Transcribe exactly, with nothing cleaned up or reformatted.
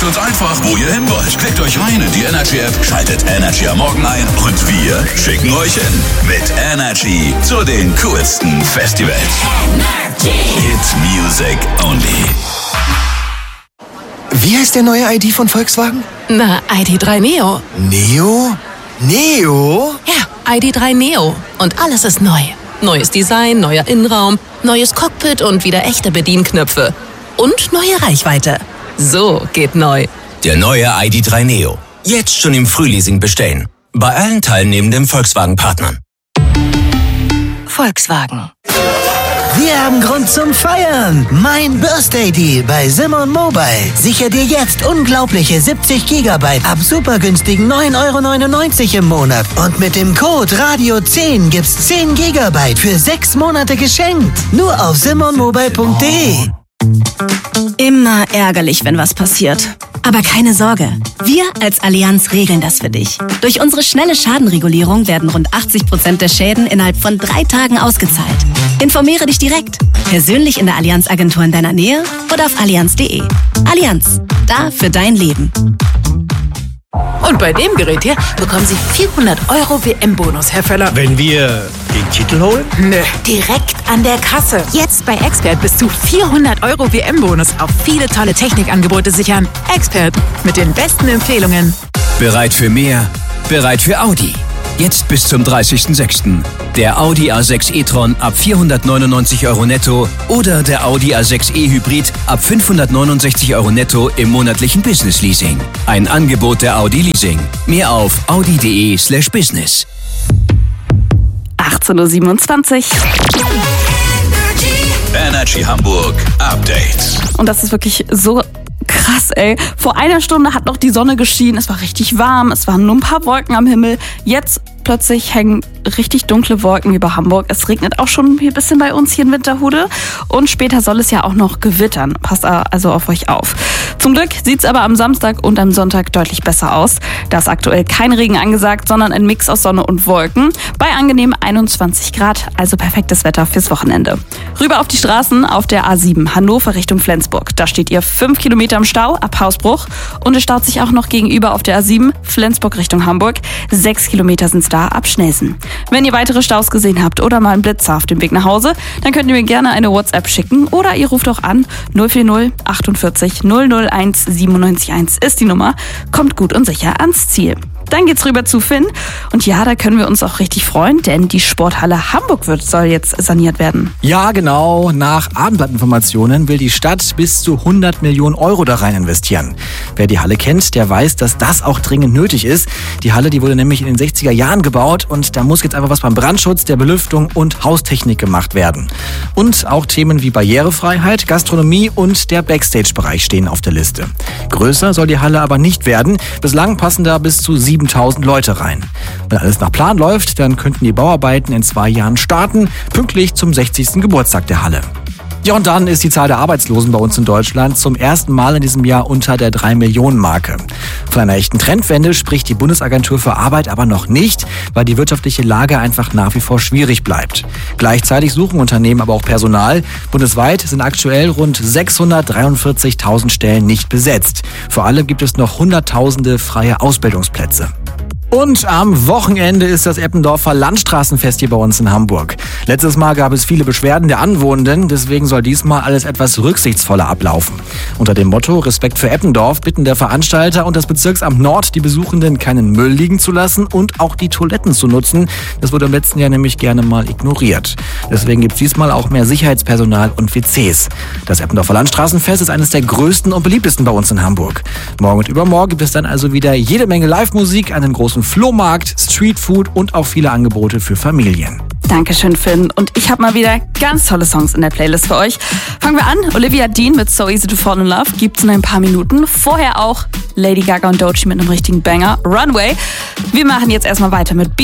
uns einfach, wo ihr hin wollt. Klickt euch rein in die Energy App, schaltet Energy am Morgen ein und wir schicken euch hin. Mit Energy zu den coolsten Festivals. Energy. It's music only. Wie heißt der neue I D von Volkswagen? Na, I D drei Neo. Neo? Neo? Ja, I D drei Neo. Und alles ist neu. Neues Design, neuer Innenraum, neues Cockpit und wieder echte Bedienknöpfe. Und neue Reichweite. So geht neu. Der neue I D drei Neo. Jetzt schon im Frühleasing bestellen. Bei allen teilnehmenden Volkswagen-Partnern. Volkswagen. Wir haben Grund zum Feiern. Mein Birthday Deal bei Simon Mobile. Sicher dir jetzt unglaubliche siebzig Gigabyte ab super günstigen neun Euro neunundneunzig im Monat. Und mit dem Code Radio zehn gibt's zehn Gigabyte für sechs Monate geschenkt. Nur auf simon mobile punkt de. Immer ärgerlich, wenn was passiert. Aber keine Sorge, wir als Allianz regeln das für dich. Durch unsere schnelle Schadenregulierung werden rund achtzig Prozent der Schäden innerhalb von drei Tagen ausgezahlt. Informiere dich direkt, persönlich in der Allianz-Agentur in deiner Nähe oder auf allianz punkt de. Allianz, da für dein Leben. Und bei dem Gerät hier bekommen Sie vierhundert Euro W M-Bonus, Herr Völler. Wenn wir den Titel holen? Nö, direkt an der Kasse. Jetzt bei Expert bis zu vierhundert Euro W M-Bonus auf viele tolle Technikangebote sichern. Expert mit den besten Empfehlungen. Bereit für mehr? Bereit für Audi. Jetzt bis zum dreißigsten sechsten Der Audi A sechs e-tron ab vierhundertneunundneunzig Euro netto oder der Audi A sechs e-Hybrid ab fünfhundertneunundsechzig Euro netto im monatlichen Business Leasing. Ein Angebot der Audi Leasing. Mehr auf audi punkt de slash business. achtzehn Uhr siebenundzwanzig. Energy Hamburg Update. Und das ist wirklich so krass, ey. Vor einer Stunde hat noch die Sonne geschienen, es war richtig warm, es waren nur ein paar Wolken am Himmel. Jetzt plötzlich hängen richtig dunkle Wolken über Hamburg. Es regnet auch schon ein bisschen bei uns hier in Winterhude. Und später soll es ja auch noch gewittern. Passt also auf euch auf. Zum Glück sieht es aber am Samstag und am Sonntag deutlich besser aus. Da ist aktuell kein Regen angesagt, sondern ein Mix aus Sonne und Wolken. Bei angenehm einundzwanzig Grad, also perfektes Wetter fürs Wochenende. Rüber auf die Straßen auf der A sieben, Hannover Richtung Flensburg. Da steht ihr fünf Kilometer im Stau ab Hausbruch. Und es staut sich auch noch gegenüber auf der A sieben, Flensburg Richtung Hamburg. Sechs Kilometer sind es da ab Schnelsen. Wenn ihr weitere Staus gesehen habt oder mal einen Blitzer auf dem Weg nach Hause, dann könnt ihr mir gerne eine WhatsApp schicken oder ihr ruft auch an. null vier null achtundvierzig null null eins siebenundneunzig eins ist die Nummer. Kommt gut und sicher ans Ziel. Dann geht's rüber zu Finn. Und ja, da können wir uns auch richtig freuen, denn die Sporthalle Hamburg wird, soll jetzt saniert werden. Ja, genau. Nach Abendblattinformationen will die Stadt bis zu hundert Millionen Euro da rein investieren. Wer die Halle kennt, der weiß, dass das auch dringend nötig ist. Die Halle, die wurde nämlich in den sechziger Jahren gebaut und da muss jetzt einfach was beim Brandschutz, der Belüftung und Haustechnik gemacht werden. Und auch Themen wie Barrierefreiheit, Gastronomie und der Backstage-Bereich stehen auf der Liste. Größer soll die Halle aber nicht werden. Bislang passen da bis zu siebentausend Leute rein. Wenn alles nach Plan läuft, dann könnten die Bauarbeiten in zwei Jahren starten, pünktlich zum sechzigsten Geburtstag der Halle. Ja, und dann ist die Zahl der Arbeitslosen bei uns in Deutschland zum ersten Mal in diesem Jahr unter der drei Millionen Marke. Von einer echten Trendwende spricht die Bundesagentur für Arbeit aber noch nicht, weil die wirtschaftliche Lage einfach nach wie vor schwierig bleibt. Gleichzeitig suchen Unternehmen aber auch Personal. Bundesweit sind aktuell rund sechshundertdreiundvierzigtausend Stellen nicht besetzt. Vor allem gibt es noch Hunderttausende freie Ausbildungsplätze. Und am Wochenende ist das Eppendorfer Landstraßenfest hier bei uns in Hamburg. Letztes Mal gab es viele Beschwerden der Anwohnenden, deswegen soll diesmal alles etwas rücksichtsvoller ablaufen. Unter dem Motto Respekt für Eppendorf bitten der Veranstalter und das Bezirksamt Nord die Besuchenden keinen Müll liegen zu lassen und auch die Toiletten zu nutzen. Das wurde im letzten Jahr nämlich gerne mal ignoriert. Deswegen gibt es diesmal auch mehr Sicherheitspersonal und W Cs. Das Eppendorfer Landstraßenfest ist eines der größten und beliebtesten bei uns in Hamburg. Morgen und übermorgen gibt es dann also wieder jede Menge Live-Musik, einen großen Flohmarkt, Streetfood und auch viele Angebote für Familien. Dankeschön, Finn. Und ich habe mal wieder ganz tolle Songs in der Playlist für euch. Fangen wir an. Olivia Dean mit So Easy to Fall in Love gibt's in ein paar Minuten. Vorher auch Lady Gaga und Doechii mit einem richtigen Banger, Runway. Wir machen jetzt erstmal weiter mit